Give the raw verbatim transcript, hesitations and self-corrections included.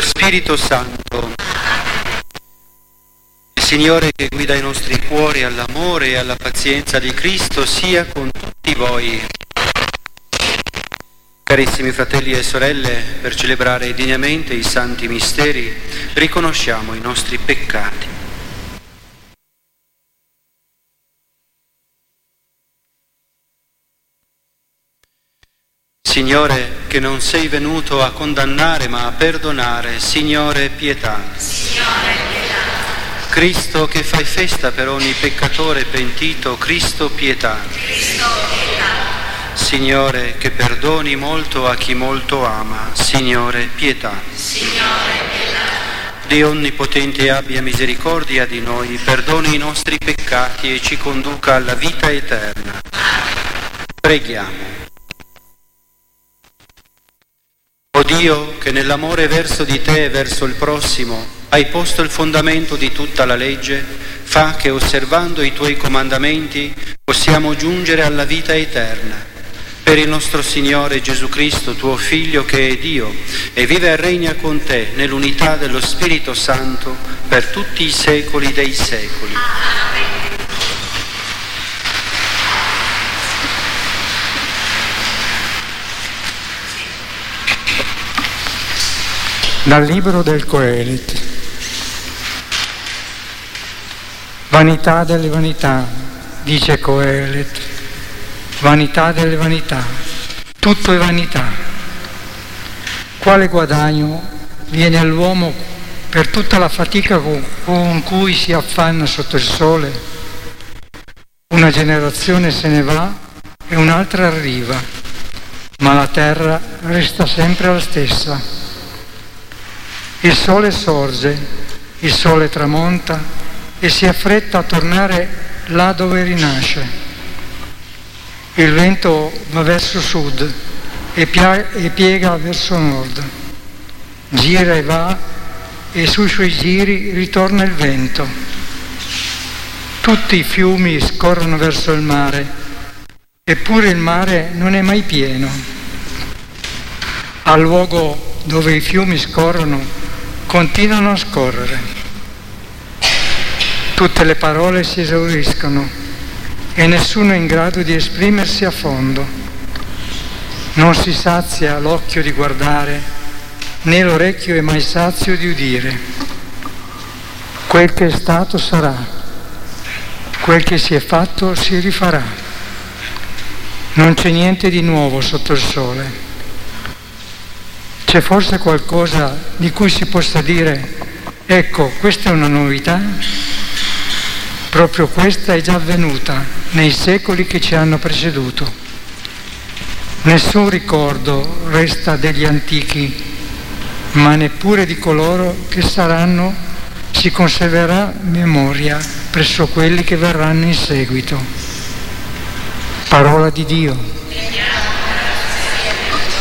Spirito Santo. Il Signore che guida i nostri cuori all'amore e alla pazienza di Cristo sia con tutti voi. Carissimi fratelli e sorelle, per celebrare degnamente i santi misteri, riconosciamo i nostri peccati. Signore, che non sei venuto a condannare ma a perdonare, Signore, pietà. Signore, pietà. Cristo, che fai festa per ogni peccatore pentito, Cristo, pietà. Cristo, pietà. Signore, che perdoni molto a chi molto ama, Signore, pietà. Signore, pietà. Dio Onnipotente abbia misericordia di noi, perdoni i nostri peccati e ci conduca alla vita eterna. Preghiamo. O Dio, che nell'amore verso di te e verso il prossimo hai posto il fondamento di tutta la legge, fa che osservando i tuoi comandamenti possiamo giungere alla vita eterna. Per il nostro Signore Gesù Cristo, tuo Figlio, che è Dio e vive e regna con te nell'unità dello Spirito Santo per tutti i secoli dei secoli. Dal libro del Coelet. Vanità delle vanità, dice Coelet, vanità delle vanità, tutto è vanità. Quale guadagno viene all'uomo per tutta la fatica con cui si affanna sotto il sole? Una generazione se ne va e un'altra arriva, ma la terra resta sempre la stessa. Il sole sorge, il sole tramonta e si affretta a tornare là dove rinasce. Il vento va verso sud e, pia- e piega verso nord. Gira e va e sui suoi giri ritorna il vento. Tutti i fiumi scorrono verso il mare, eppure il mare non è mai pieno. Al luogo dove i fiumi scorrono continuano a scorrere. Tutte le parole si esauriscono e nessuno è in grado di esprimersi a fondo. Non si sazia l'occhio di guardare, né l'orecchio è mai sazio di udire. Quel che è stato sarà, quel che si è fatto si rifarà. Non c'è niente di nuovo sotto il sole. C'è forse qualcosa di cui si possa dire, ecco, questa è una novità? Proprio questa è già avvenuta nei secoli che ci hanno preceduto. Nessun ricordo resta degli antichi, ma neppure di coloro che saranno si conserverà memoria presso quelli che verranno in seguito. Parola di Dio.